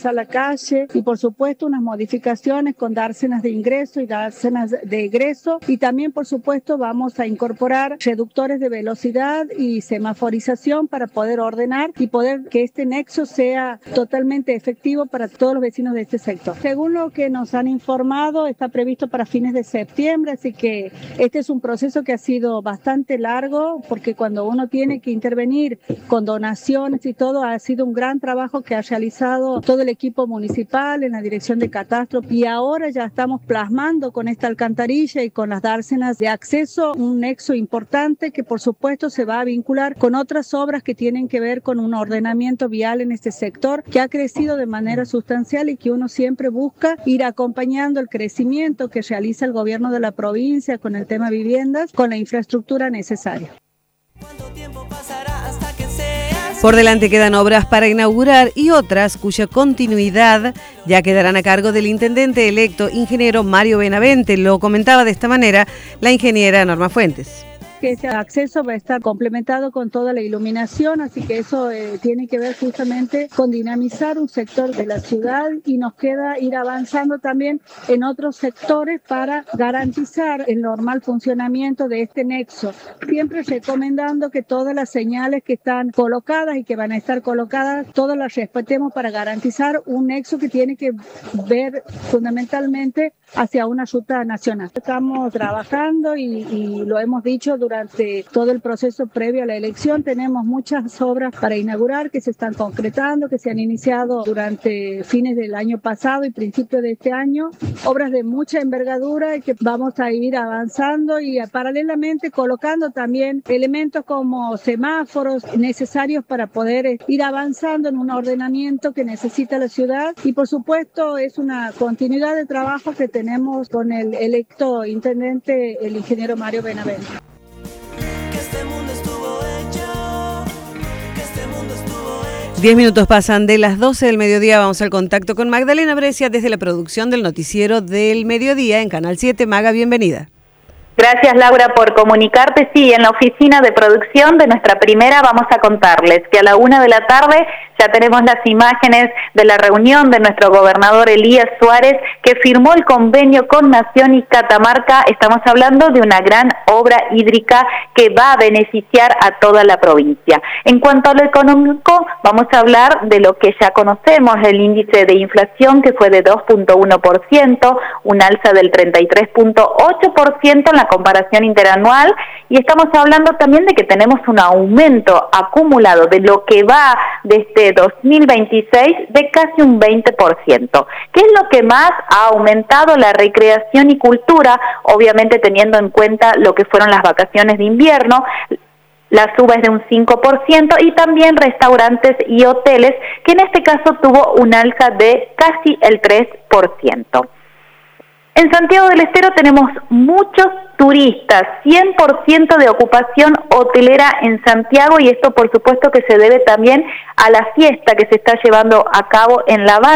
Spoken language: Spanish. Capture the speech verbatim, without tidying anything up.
cruzar la calle y por supuesto unas modificaciones con dársenas de ingreso y dársenas de egreso, y también por supuesto vamos a incorporar reductores de velocidad y semaforización para poder ordenar y poder que este nexo sea totalmente efectivo para todos los vecinos de este sector. Según lo que nos han informado, está previsto para fines de septiembre, así que este es un proceso que ha sido bastante largo, porque cuando uno tiene que intervenir con donaciones y todo, ha sido un gran trabajo que ha realizado todo el equipo municipal en la dirección de catastro, y ahora ya estamos plasmando con esta alcantarilla y con las dársenas de acceso un nexo importante que por supuesto se va a vincular con otras obras que tienen que ver con un ordenamiento vial en este sector que ha crecido de manera sustancial y que uno siempre busca ir acompañando el crecimiento que realiza el gobierno de la provincia con el tema viviendas, con la infraestructura necesaria. ¿Cuánto tiempo pasará hasta que seas? Por delante quedan obras para inaugurar y otras cuya continuidad ya quedarán a cargo del intendente electo, ingeniero Mario Benavente. Lo comentaba de esta manera la ingeniera Norma Fuentes. Que ese acceso va a estar complementado con toda la iluminación, así que eso eh, tiene que ver justamente con dinamizar un sector de la ciudad, y nos queda ir avanzando también en otros sectores para garantizar el normal funcionamiento de este nexo, siempre recomendando que todas las señales que están colocadas y que van a estar colocadas, todas las respetemos para garantizar un nexo que tiene que ver fundamentalmente hacia una ruta nacional. Estamos trabajando y, y lo hemos dicho durante todo el proceso previo a la elección. Tenemos muchas obras para inaugurar que se están concretando, que se han iniciado durante fines del año pasado y principios de este año, obras de mucha envergadura y que vamos a ir avanzando y paralelamente colocando también elementos como semáforos necesarios para poder ir avanzando en un ordenamiento que necesita la ciudad, y por supuesto es una continuidad de trabajo que tenemos con el electo intendente, el ingeniero Mario Benavente. Diez minutos pasan de las doce del mediodía. Vamos al contacto con Magdalena Brescia desde la producción del noticiero del mediodía en Canal siete. Maga, bienvenida. Gracias, Laura, por comunicarte. Sí, en la oficina de producción de nuestra primera vamos a contarles que a la una de la tarde ya tenemos las imágenes de la reunión de nuestro gobernador Elías Suárez, que firmó el convenio con Nación y Catamarca. Estamos hablando de una gran obra hídrica que va a beneficiar a toda la provincia. En cuanto a lo económico, vamos a hablar de lo que ya conocemos, el índice de inflación, que fue de dos punto uno por ciento, un alza del treinta y tres punto ocho por ciento en la comparación interanual, y estamos hablando también de que tenemos un aumento acumulado de lo que va desde dos mil veintiséis de casi un veinte por ciento. ¿Qué es lo que más ha aumentado? La recreación y cultura, obviamente teniendo en cuenta lo que fueron las vacaciones de invierno. La suba es de un cinco por ciento, y también restaurantes y hoteles, que en este caso tuvo un alza de casi el tres por ciento. En Santiago del Estero tenemos muchos turistas, cien por ciento de ocupación hotelera en Santiago, y esto por supuesto que se debe también a la fiesta que se está llevando a cabo en La Habana.